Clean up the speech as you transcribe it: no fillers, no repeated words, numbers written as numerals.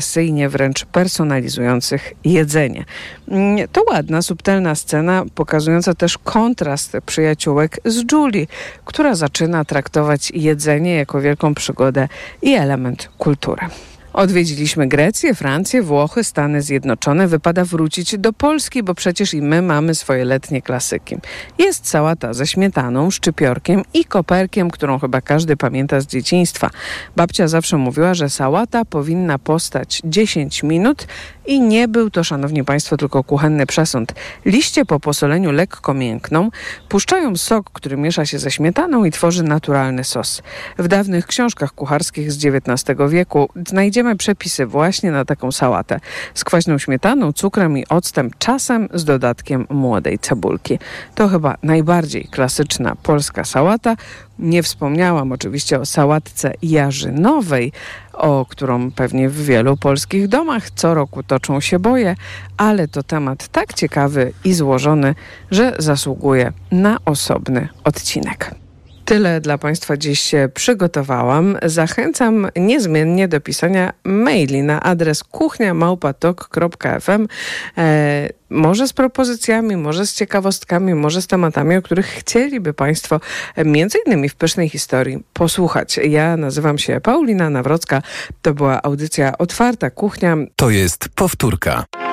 wręcz personalizujących jedzenie. To ładna, subtelna scena, pokazująca też kontrast przyjaciółek z Julie, która zaczyna traktować jedzenie jako wielką przygodę i element kultury. Odwiedziliśmy Grecję, Francję, Włochy, Stany Zjednoczone. Wypada wrócić do Polski, bo przecież i my mamy swoje letnie klasyki. Jest sałata ze śmietaną, szczypiorkiem i koperkiem, którą chyba każdy pamięta z dzieciństwa. Babcia zawsze mówiła, że sałata powinna postać 10 minut i nie był to, szanowni państwo, tylko kuchenny przesąd. Liście po posoleniu lekko miękną, puszczają sok, który miesza się ze śmietaną i tworzy naturalny sos. W dawnych książkach kucharskich z XIX wieku znajdziemy przepisy właśnie na taką sałatę. Z kwaśną śmietaną, cukrem i octem, czasem z dodatkiem młodej cebulki. To chyba najbardziej klasyczna polska sałata. Nie wspomniałam oczywiście o sałatce jarzynowej, o którą pewnie w wielu polskich domach co roku toczą się boje, ale to temat tak ciekawy i złożony, że zasługuje na osobny odcinek. Tyle dla Państwa dziś przygotowałam. Zachęcam niezmiennie do pisania maili na adres kuchnia@tok.fm. Może z propozycjami, może z ciekawostkami, może z tematami, o których chcieliby Państwo między innymi w Pysznej Historii posłuchać. Ja nazywam się Paulina Nawrocka. To była audycja Otwarta Kuchnia. To jest powtórka.